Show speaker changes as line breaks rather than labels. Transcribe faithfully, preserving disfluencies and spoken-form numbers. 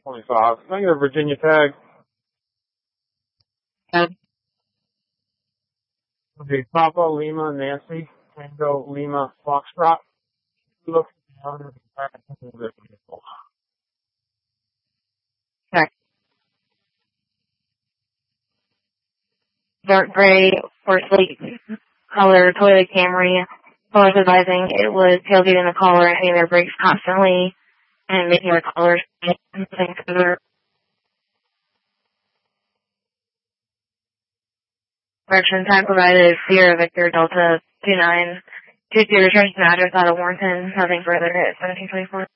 twenty-five. Can I get a Virginia tag?
Yeah.
Okay, Papa, Lima, Nancy, Tango, Lima, Foxtrot. Look down at the back of the vehicle.
Check. Dark gray or slate color Toyota Camry. Police advising it was tailgating the caller and hitting their brakes constantly and making their callers consider. Direction time provided Sierra Victor Delta two nine two two returns an address out of Warrenton. Nothing further at seventeen twenty-four.